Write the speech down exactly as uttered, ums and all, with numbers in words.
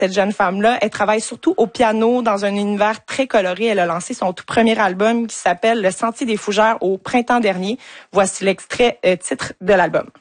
cette jeune femme-là. Elle travaille surtout au piano dans un univers très coloré. Elle a lancé son tout premier album qui s'appelle Le Sentier des Fougères au printemps dernier. Voici l'extrait euh, titre de l'album.